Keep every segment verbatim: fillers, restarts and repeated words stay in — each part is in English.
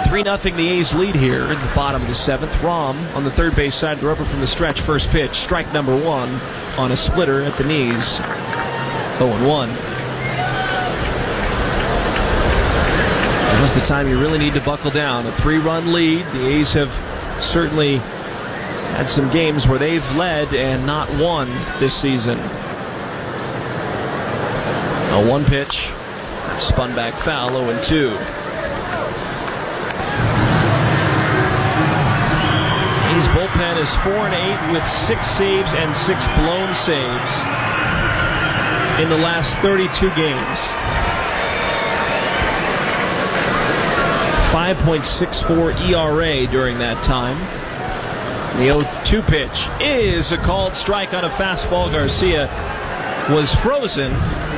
three nothing the A's lead here in the bottom of the seventh. Rom on the third base side of the rubber from the stretch. First pitch, strike number one on a splitter at the knees. oh and one. Now's the time you really need to buckle down. A three-run lead. The A's have certainly had some games where they've led and not won this season. A one pitch. That's spun back foul. oh and two. A's bullpen is four and eight with six saves and six blown saves in the last thirty-two games. five point six four E R A during that time. The oh two pitch is a called strike on a fastball. Garcia was frozen.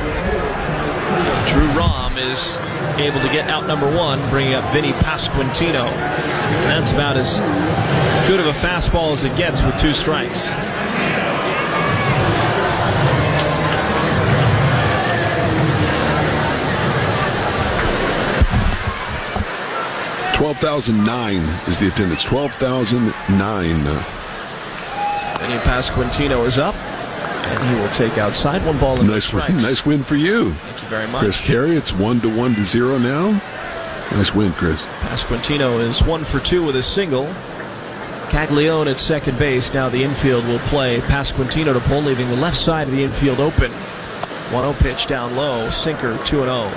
Drew Rom is able to get out number one, bringing up Vinny Pasquantino. That's about as good of a fastball as it gets with two strikes. twelve thousand nine is the attendance. twelve thousand nine. Vinny Pasquantino is up, and he will take outside. One ball and nice strikes. Win, nice win for you. Thank you very much. Chris Carey, it's one to one to zero now. Nice win, Chris. Pasquantino is one for two with a single. Caglione at second base. Now the infield will play Pasquantino to pull, leaving the left side of the infield open. one oh pitch down low. Sinker, two and oh.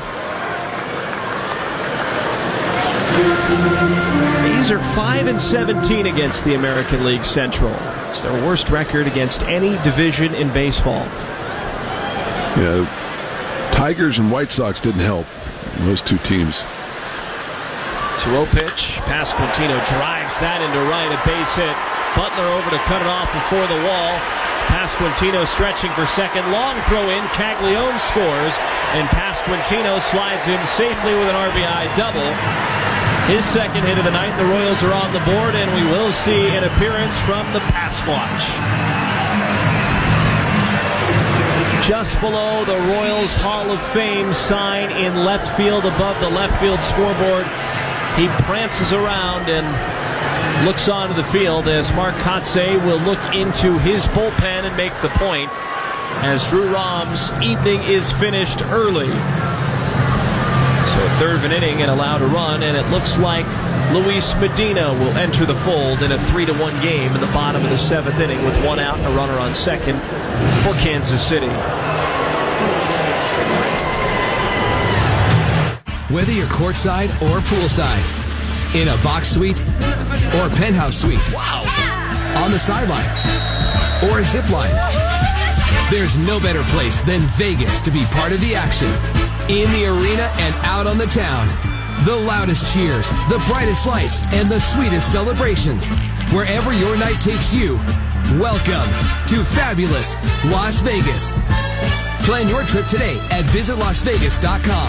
A's are five and seventeen against the American League Central. It's their worst record against any division in baseball. Yeah, Tigers and White Sox didn't help those two teams. two oh pitch. Pasquantino drives that into right, a base hit. Butler over to cut it off before the wall. Pasquantino stretching for second. Long throw in. Caglione scores, and Pasquantino slides in safely with an R B I double. His second hit of the night. The Royals are on the board, and we will see an appearance from the Pasquatch. Just below the Royals Hall of Fame sign in left field above the left field scoreboard, he prances around and looks onto the field as Mark Kotsay will look into his bullpen and make the point as Drew Rom's evening is finished early. So a third of an inning and allowed a run, and it looks like Luis Medina will enter the fold in a three to one game in the bottom of the seventh inning with one out and a runner on second for Kansas City. Whether you're courtside or poolside, in a box suite or penthouse suite, wow, on the sideline or a zip line, there's no better place than Vegas to be part of the action. In the arena and out on the town, the loudest cheers, the brightest lights, and the sweetest celebrations. Wherever your night takes you, welcome to fabulous Las Vegas. Plan your trip today at visit las vegas dot com.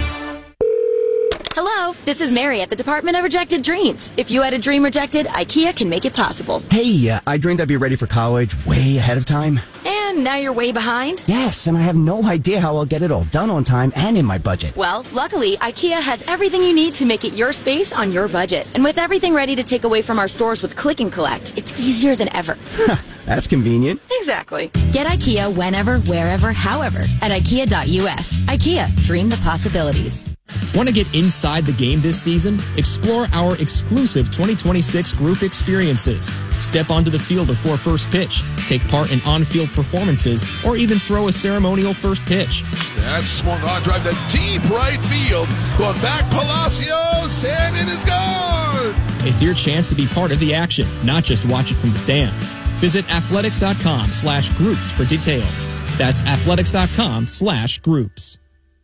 Hello, this is Mary at the Department of Rejected Dreams. If you had a dream rejected, IKEA can make it possible. Hey, uh, I dreamed I'd be ready for college way ahead of time. And now you're way behind? Yes, and I have no idea how I'll get it all done on time and in my budget. Well, luckily, IKEA has everything you need to make it your space on your budget. And with everything ready to take away from our stores with Click and Collect, it's easier than ever. That's convenient. Exactly. Get IKEA whenever, wherever, however at ikea dot U S. IKEA, dream the possibilities. Want to get inside the game this season? Explore our exclusive twenty twenty-six group experiences. Step onto the field before first pitch, take part in on-field performances, or even throw a ceremonial first pitch. That's swung on, drive to deep right field. Going back, Palacios, and it is gone! It's your chance to be part of the action, not just watch it from the stands. Visit athletics dot com slash groups for details. That's athletics dot com slash groups.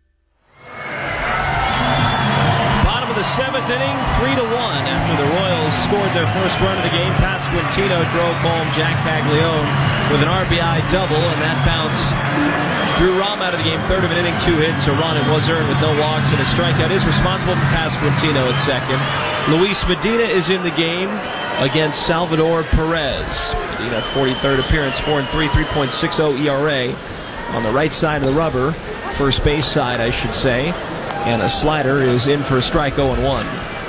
The seventh inning, three to one after the Royals scored their first run of the game. Pasquantino drove home Jack Caglione with an R B I double, and that bounced Drew Rom out of the game. Third of an inning, two hits, a run. It was earned with no walks and a strikeout. Is responsible for Pasquantino at second. Luis Medina is in the game against Salvador Perez. Medina, forty-third appearance, four and three, three point six oh E R A on the right side of the rubber, first base side, I should say. And a slider is in for a strike, oh and one.